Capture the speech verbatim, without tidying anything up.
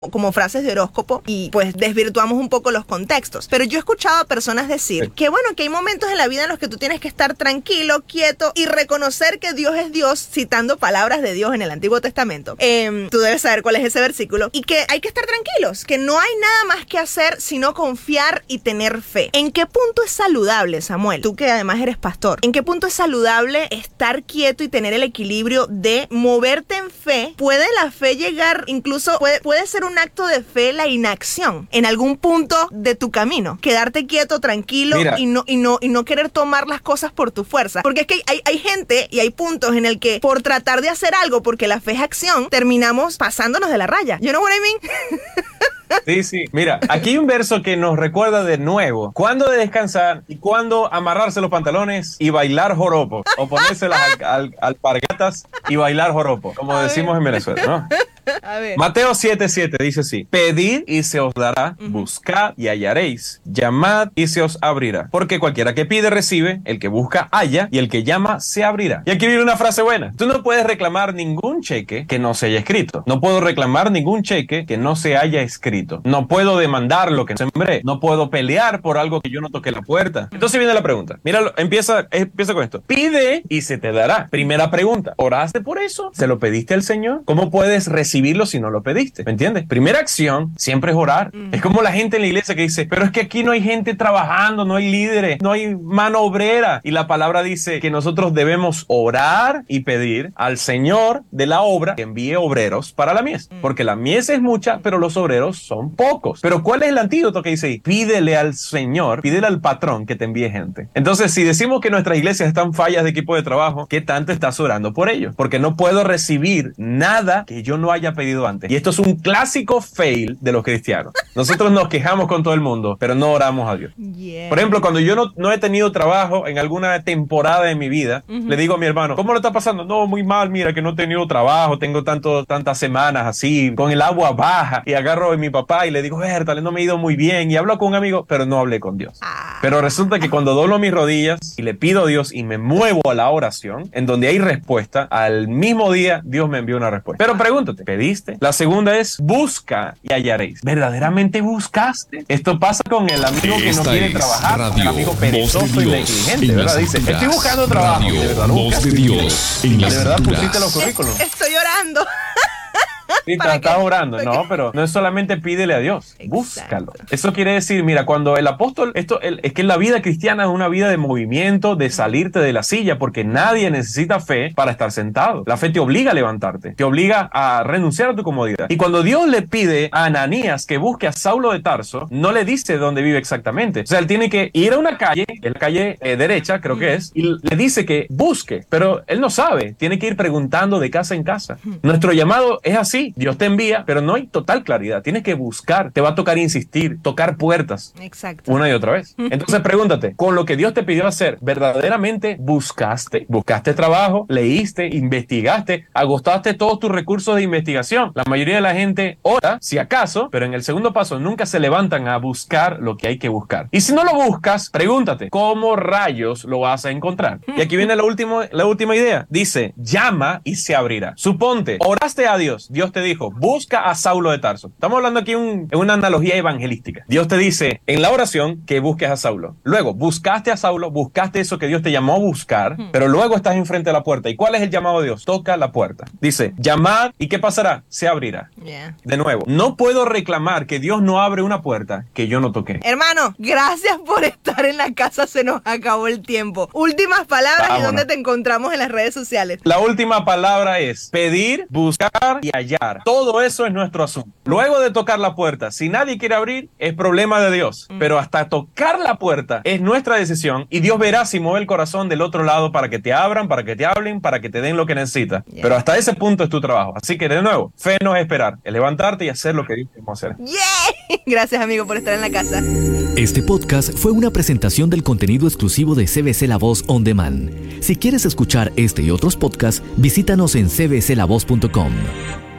como frases de horóscopo y pues desvirtuamos un poco los contextos. Pero yo he escuchado a personas decir sí. que bueno, que hay momentos en la vida en los que tú tienes que estar tranquilo, quieto y reconocer que Dios es Dios, citando palabras de Dios en el Antiguo Testamento. Eh, tú debes saber cuál es ese versículo. Y que hay que estar tranquilos, que no hay nada más que hacer sino confiar y tener fe. ¿En qué punto es saludable, Samuel? Tú que además eres pastor. ¿En qué punto es saludable estar quieto y tener el equilibrio de moverte en fe? ¿Puede la fe llegar, incluso puede, puede ser un acto de fe la inacción en algún punto de tu camino? Quedarte quieto, tranquilo y no, y, no, y no querer tomar las cosas por tu fuerza. Porque es que hay, hay gente y hay puntos en el que por tratar de hacer algo, porque la fe es acción, terminamos pasándonos de la raya. You know what I mean? Sí, sí. Mira, aquí hay un verso que nos recuerda de nuevo cuándo de descansar y cuándo amarrarse los pantalones y bailar joropo, o ponerse las al, al, alpargatas y bailar joropo, como a decimos ver. en Venezuela, ¿no? A ver. Mateo siete siete dice así: pedid y se os dará, uh-huh. buscad y hallaréis, llamad y se os abrirá, porque cualquiera que pide recibe, el que busca halla y el que llama se abrirá. Y aquí viene una frase buena: tú no puedes reclamar ningún cheque que no se haya escrito. No puedo reclamar ningún cheque que no se haya escrito. No puedo demandar lo que sembré. No puedo pelear por algo que yo no toqué la puerta. Entonces viene la pregunta. Mira, empieza, empieza con esto. Pide y se te dará. Primera pregunta. ¿Oraste por eso? ¿Se lo pediste al Señor? ¿Cómo puedes recibirlo si no lo pediste? ¿Me entiendes? Primera acción siempre es orar. Mm. Es como la gente en la iglesia que dice, pero es que aquí no hay gente trabajando, no hay líderes, no hay mano obrera. Y la palabra dice que nosotros debemos orar y pedir al Señor de la obra que envíe obreros para la mies. Mm. Porque la mies es mucha, pero los obreros son pocos. Pero ¿cuál es el antídoto que dice ahí? Pídele al Señor, pídele al patrón que te envíe gente. Entonces, si decimos que nuestras iglesias están fallas de equipo de trabajo, ¿qué tanto estás orando por ellos? Porque no puedo recibir nada que yo no haya pedido antes. Y esto es un clásico fail de los cristianos. Nosotros nos quejamos con todo el mundo, pero no oramos a Dios. Yeah. Por ejemplo, cuando yo no, no he tenido trabajo en alguna temporada de mi vida, uh-huh. le digo a mi hermano, ¿cómo lo está pasando? No, muy mal, mira que no he tenido trabajo, tengo tanto, tantas semanas así, con el agua baja, y agarro a mi papá y le digo, Bertale, no me he ido muy bien, y hablo con un amigo, pero no hablé con Dios. Ah. Pero resulta que cuando doblo mis rodillas y le pido a Dios y me muevo a la oración, en donde hay respuesta, al mismo día Dios me envió una respuesta. Pero pregúntate, ¿pediste? La segunda es, busca y hallaréis. ¿Verdaderamente buscaste? Esto pasa con el amigo que no quiere trabajar, radio, el amigo perezoso y negligente, ¿verdad? Dice, estoy buscando trabajo. Radio, ¿De verdad lo buscaste? De Dios en ¿De las verdad escrituras. pusiste los currículos? Estoy orando. Sí, estás orando, no, pero no es solamente pídele a Dios, exacto. Búscalo. Eso quiere decir, mira, cuando el apóstol, esto el, es que la vida cristiana es una vida de movimiento, de salirte de la silla, porque nadie necesita fe para estar sentado. La fe te obliga a levantarte, te obliga a renunciar a tu comodidad. Y cuando Dios le pide a Ananías que busque a Saulo de Tarso, no le dice dónde vive exactamente. O sea, él tiene que ir a una calle, en la calle eh, derecha, creo que es, y le dice que busque, pero él no sabe, tiene que ir preguntando de casa en casa. Nuestro llamado es así. Dios te envía, pero no hay total claridad. Tienes que buscar, te va a tocar insistir, tocar puertas. Exacto. Una y otra vez. Entonces pregúntate, con lo que Dios te pidió hacer, ¿verdaderamente buscaste? ¿Buscaste trabajo? ¿Leíste? ¿Investigaste? ¿Agotaste todos tus recursos de investigación? La mayoría de la gente ora, si acaso, pero en el segundo paso nunca se levantan a buscar lo que hay que buscar. Y si no lo buscas, pregúntate, ¿cómo rayos lo vas a encontrar? Y aquí viene la última, la última idea. Dice, llama y se abrirá. Suponte, oraste a Dios, Dios te dijo, busca a Saulo de Tarso. Estamos hablando aquí un, en una analogía evangelística. Dios te dice en la oración que busques a Saulo. Luego, buscaste a Saulo, buscaste eso que Dios te llamó a buscar, hmm. pero luego estás enfrente de la puerta. ¿Y cuál es el llamado de Dios? Toca la puerta. Dice, llamad, ¿y qué pasará? Se abrirá. Yeah. De nuevo, no puedo reclamar que Dios no abre una puerta que yo no toqué. Hermano, gracias por estar en la casa, se nos acabó el tiempo. Últimas palabras. Vámonos. ¿Y dónde te encontramos en las redes sociales? La última palabra es pedir, buscar y hallar. Todo eso es nuestro asunto. Luego de tocar la puerta, si nadie quiere abrir, es problema de Dios. Mm. Pero hasta tocar la puerta es nuestra decisión y Dios verá si mueve el corazón del otro lado para que te abran, para que te hablen, para que te den lo que necesitas. Yeah. Pero hasta ese punto es tu trabajo. Así que de nuevo, fe no es esperar, es levantarte y hacer lo que Dios te va a hacer. Yeah. Gracias, amigo, por estar en la casa. Este podcast fue una presentación del contenido exclusivo de C B C La Voz On Demand. Si quieres escuchar este y otros podcasts, visítanos en c b c la voz punto com.